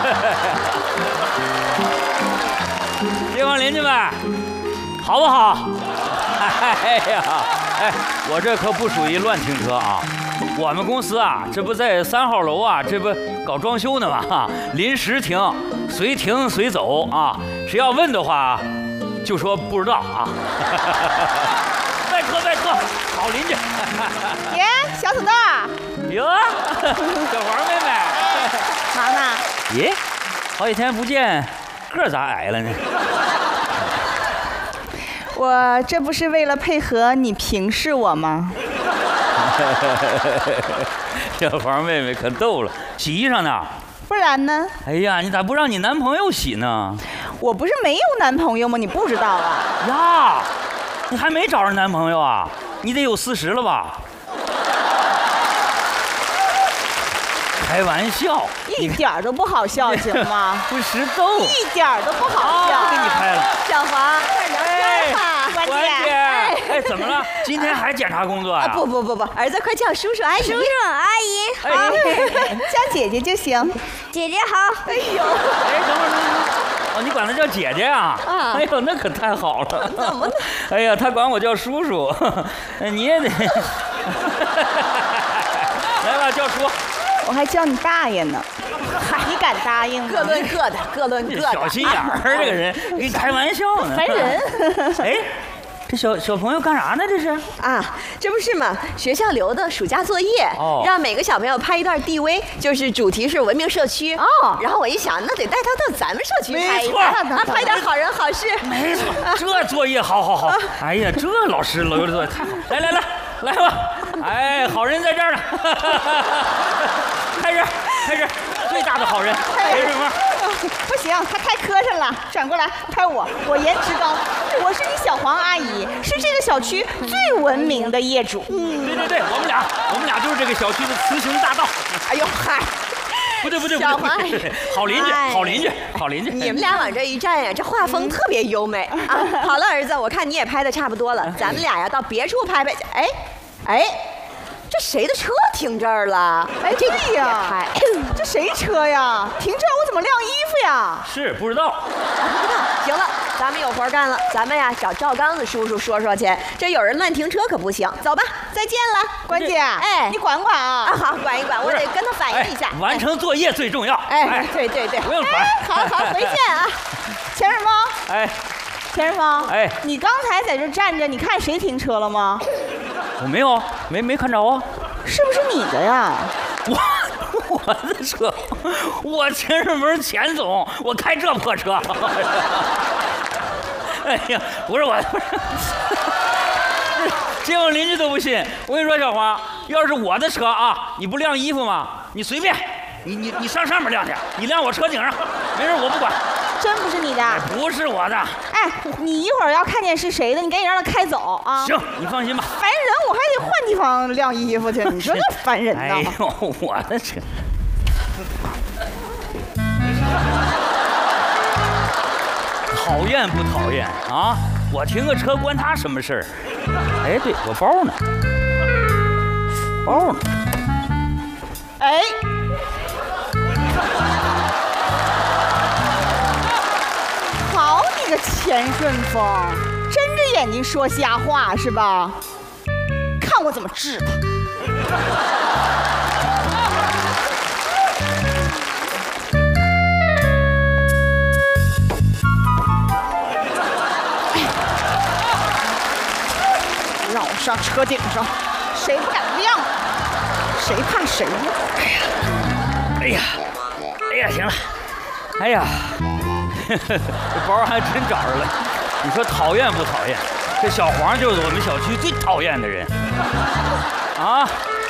街坊邻居们，好不好？哎呀，哎，我这可不属于乱停车啊！我们公司啊，这不在3号楼啊，这不搞装修呢嘛，临时停，随停随走啊。谁要问的话，就说不知道啊。拜托拜托，好邻居。 耶，小土豆。 哟，小黄妹妹。 忙呢？ 咦，好几天不见，个咋矮了呢？ 我这不是为了配合你平视我吗？ 小黄妹妹可逗了，洗衣裳呢？ 不然呢？ 哎呀，你咋不让你男朋友洗呢？ 我不是没有男朋友吗？你不知道啊？ 呀，你还没找着男朋友啊？你得有40了吧？开玩笑， 一点都不好笑，行吗？ 不识逗， 一点都不好笑。 给你拍了。 小黄，快聊天吧， 关姐。哎，怎么了？今天还检查工作呀？ 不，儿子快叫叔叔阿姨。叔叔阿姨好，叫姐姐就行。姐姐好。哎呦， 哎，等会儿。哦，你管她叫姐姐啊？ 啊！ 哎呦，那可太好了。 怎么呢？ 哎呀，她管我叫叔叔，你也得。来吧，叫叔。 我还叫你大爷呢，你敢答应吗？ 各论各的，各论各的。 小心眼儿，这个人跟你开玩笑呢。 烦人。 哎，这小朋友干啥呢？这是啊，这不是嘛？学校留的暑假作业，让每个小朋友拍一段 DV， 就是主题是文明社区。哦，然后我一想，那得带他到咱们社区拍一段，拍点好人好事。 没错，这作业好。哎呀，这老师留的作业太好。来吧，哎，好人在这儿呢。开始，最大的好人，开始吗？ 不行，他太磕碜了，转过来拍我，我颜值高，我是你小黄阿姨，是这个小区最文明的业主。 对，我们俩就是这个小区的雌雄大盗。 哎呦嗨！ 不对， 小黄， 好邻居。 你们俩往这一站呀，这画风特别优美啊！好了，儿子，我看你也拍的差不多了，咱们俩呀到别处拍。哎，这谁的车停这儿了？ 哎，对呀，这谁车呀？停这儿我怎么晾衣服呀？ 是不知道。 行了，咱们有活干了，咱们呀找赵刚子叔叔说去。这有人乱停车可不行，走吧，再见了， 关姐。哎，你管管啊！ 啊，好，管一管，我得跟他反映一下。 完成作业最重要。 哎，对， 不用管。 好，回见啊，钱水峰。 哎， 钱水峰。 哎， 你刚才在这站着，你看谁停车了吗？ 我没有，没看着啊。 是不是你的呀？ 我的车，我前顺门钱总，我开这破车。哎呀，不是我，街坊邻居都不信。我跟你说，小黄，要是我的车啊，你不晾衣服吗？你随便，你上面晾去，你晾我车顶上，没事，我不管。 真不是你的？ 不是我的。 哎，你一会儿要看见是谁的，你赶紧让他开走啊！ 行，你放心吧。 烦人，我还得换地方晾衣服去。你说这烦人呢？ 哎呦，我的车！讨厌不讨厌啊？我停个车关他什么事儿？哎，对我包呢？ 哎。好你个钱顺风，睁着眼睛说瞎话是吧？看我怎么治他！让我上车顶上，谁不敢亮？谁怕谁呀？ 哎呀，行了，哎呀。这包还真找着了，你说讨厌不讨厌？这小黄就是我们小区最讨厌的人啊！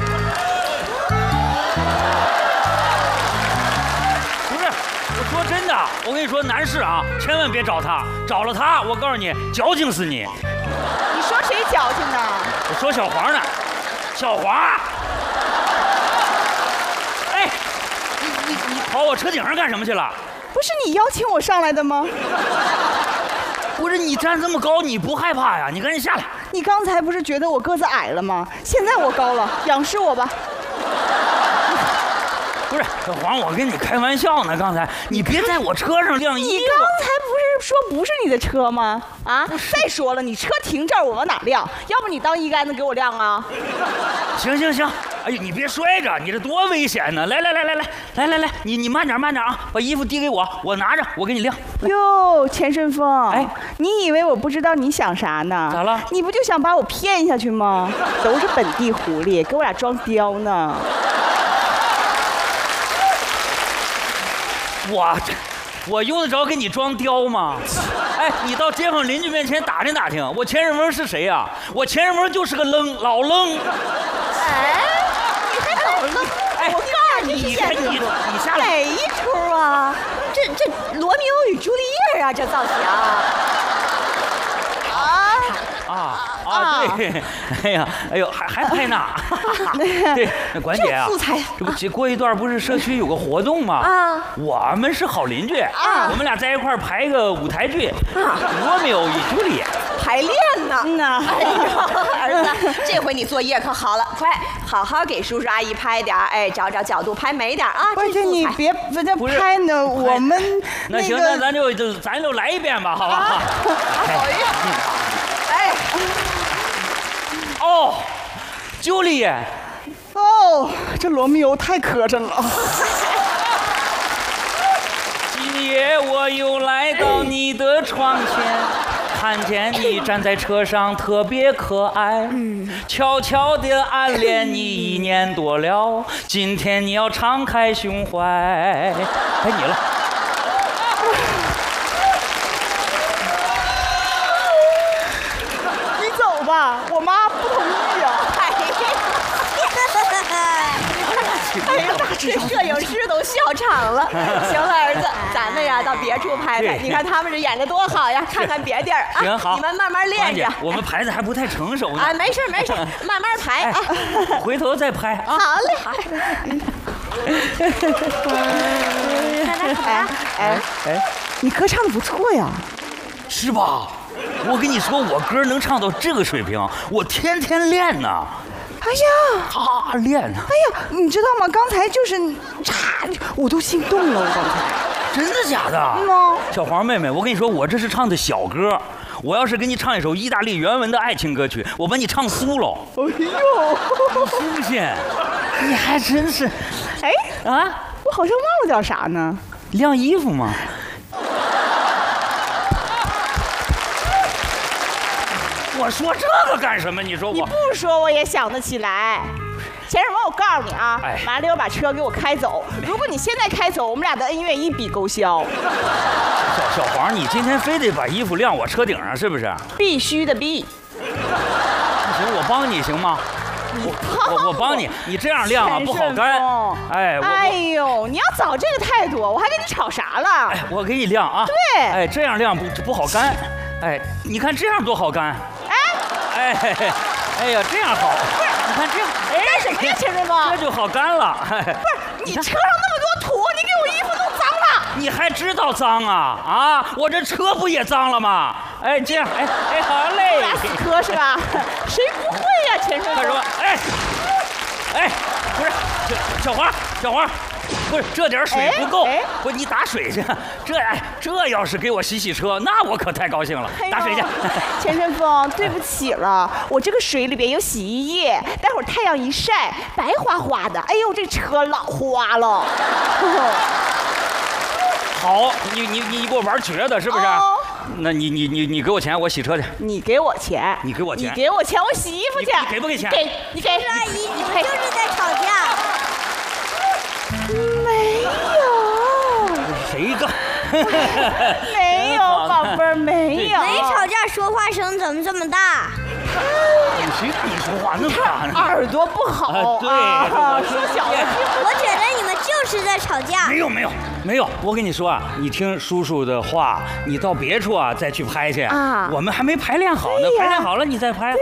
不是，我说真的，我跟你说，男士啊，千万别找他，找了他，我告诉你，矫情死你！ 你说谁矫情呢？ 我说小黄呢，小黄！哎，你跑我车顶上干什么去了？ 不是你邀请我上来的吗？ 不是你站这么高，你不害怕呀？你赶紧下来。 你刚才不是觉得我个子矮了吗？现在我高了，仰视我吧。 不是， 小黄，我跟你开玩笑呢，刚才你别在我车上晾衣服。 你刚才不是说不是你的车吗？啊！再说了，你车停这儿，我往哪晾？要不你当衣杆子给我晾啊？ 行，哎呦，你别摔着，你这多危险呢！来，你慢点啊，把衣服递给我，我拿着，我给你晾。 哟，钱顺风，哎，你以为我不知道你想啥呢？ 咋了？ 你不就想把我骗下去吗？都是本地狐狸，给我俩装刁呢。 我用得着给你装刁吗？哎，你到街坊邻居面前打听打听，我钱顺风是谁呀？我钱顺风就是个老愣。 哎，你还老愣？哎，我告诉你， 你下来哪一出啊？这罗密欧与朱丽叶啊，这造型。 对，哎呦，还拍呢。对，那管姐啊，这不过一段不是社区有个活动吗？我们是好邻居我们俩在一块儿排个舞台剧罗密欧与朱丽叶。 排练呢。哎呦，儿子，这回你作业可好了，快好好给叔叔阿姨拍点，哎，找角度拍美点啊。 不是你别拍呢，我们那行，那咱就来一遍吧，好吧？哦，朱丽叶。 哦，这罗密欧太磕碜了。 今夜我又来到你的窗前，看见你站在车上特别可爱，悄悄地暗恋你1年多了，今天你要敞开胸怀。该你了。 你走吧，我妈不同意啊。 哎呀，这摄影师都笑场了。行了，儿子，咱们呀到别处拍拍。你看他们这演的多好呀，看看别地儿啊。 行好， 你们慢慢练着。 我们排的还不太成熟呢。 啊，没事，慢慢排啊。 回头再拍啊。 好嘞。 你歌唱的不错呀。 是吧？我跟你说，我歌能唱到这个水平，我天天练呢。 哎呀， 练呢！ 哎呀，你知道吗？刚才就是我都心动了。我刚才真的假的？小黄妹妹，我跟你说，我这是唱的小歌。我要是给你唱一首意大利原文的爱情歌曲，我把你唱酥了。 哎呦， 你信不信？你还真是。 哎我好像忘了叫啥呢？ 晾衣服吗？我说这个干什么？你说我？ 你不说我也想得起来。钱顺风，我告诉你啊，麻溜把车给我开走。如果你现在开走，我们俩的恩怨一笔勾销。 小黄，你今天非得把衣服晾我车顶上，是不是？ 必须的必。 行，我帮你行吗？我帮你，你这样晾啊不好干。 哎呦，你要早这个态度，我还跟你吵啥了？ 哎，我给你晾啊。 对。 哎，这样晾不好干。哎，你看这样多好干。哎呀，这样好。 不是，你看这样。干什么呀，钱顺风？ 这就好干了。 不是，你车上那么多土，你给我衣服弄脏了。 你还知道脏啊？我这车不也脏了吗？哎，这样，好嘞。 俩死磕是吧？谁不会呀，钱顺风？ 干什么？不是，小黄，不是这点水不够，不你打水去。这要是给我洗车，那我可太高兴了。打水去。 钱顺风，对不起了，我这个水里边有洗衣液，待会儿太阳一晒，白花花的。哎呦，这车老花了。 好，你给我玩绝的，是不是？那你给我钱，我洗车去。 你给我钱， 你给我钱， 我洗衣服去。 你给不给钱？ 你给。 阿姨，你们就是在吵架。 没有。 谁干？ 没有，宝贝儿，没有。 没吵架，说话声怎么这么大？ 谁跟你说话那么大呢？ 耳朵不好。 对， 说小了。 我觉得你们就是在吵架。 没有，我跟你说啊，你听叔叔的话，你到别处啊再去拍去。我们还没排练好呢，排练好了你再拍。